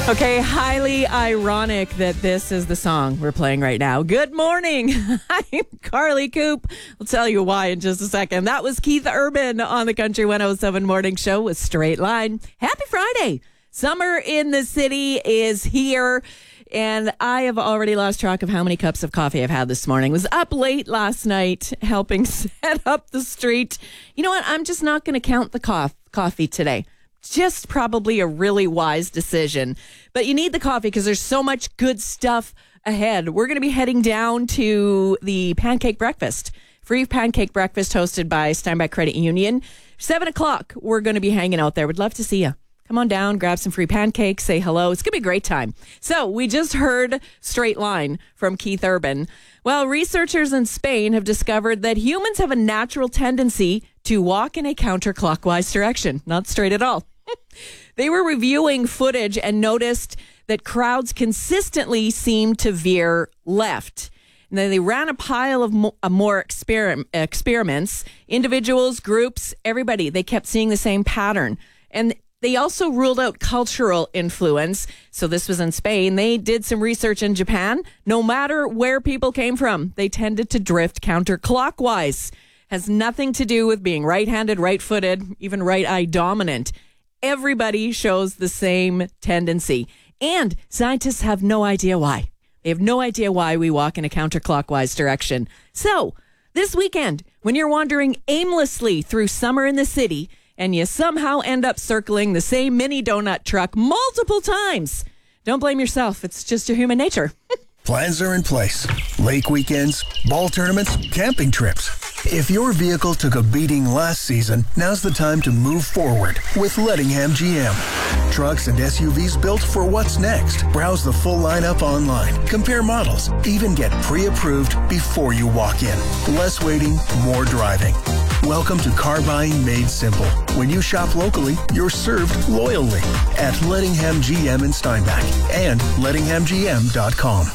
Okay, highly ironic that this is the song we're playing right now. Good morning. I'm Carly Coop. I'll tell you why in just a second. That was Keith Urban on the Country 107 Morning Show with Straight Line. Happy Friday. Summer in the city is here, and I have already lost track of how many cups of coffee I've had this morning. Was up late last night helping set up the street. You know what? I'm just not going to count the coffee today. Just probably a really wise decision. But you need the coffee because there's so much good stuff ahead. We're going to be heading down to the pancake breakfast. Free pancake breakfast hosted by Steinbach Credit Union. 7 o'clock, we're going to be hanging out there. Would love to see you. Come on down, grab some free pancakes, say hello. It's going to be a great time. So we just heard Straight Line from Keith Urban. Well, researchers in Spain have discovered that humans have a natural tendency to walk in a counterclockwise direction. Not straight at all. They were reviewing footage and noticed that crowds consistently seem to veer left. And then they ran a pile of more experiments. Individuals, groups, everybody, they kept seeing the same pattern. And they also ruled out cultural influence. So this was in Spain. They did some research in Japan. No matter where people came from, they tended to drift counterclockwise. Has nothing to do with being right-handed, right-footed, even right-eye dominant. Everybody shows the same tendency. And scientists have no idea why. They have no idea why we walk in a counterclockwise direction. So this weekend, when you're wandering aimlessly through summer in the city and you somehow end up circling the same mini donut truck multiple times, don't blame yourself. It's just your human nature. Plans are in place. Lake weekends, ball tournaments, camping trips. If your vehicle took a beating last season, now's the time to move forward with Lettingham GM. Trucks and SUVs built for what's next. Browse the full lineup online. Compare models. Even get pre-approved before you walk in. Less waiting, more driving. Welcome to car buying made simple. When you shop locally, you're served loyally at Lettingham GM in Steinbach and LettinghamGM.com.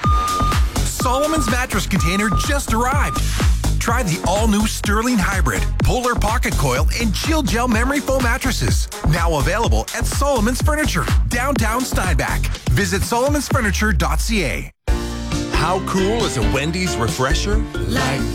Solomon's mattress container just arrived. Try the all-new Sterling Hybrid, Polar Pocket Coil, and Chill Gel Memory Foam mattresses. Now available at Solomon's Furniture, downtown Steinbach. Visit solomonsfurniture.ca. How cool is a Wendy's refresher? Like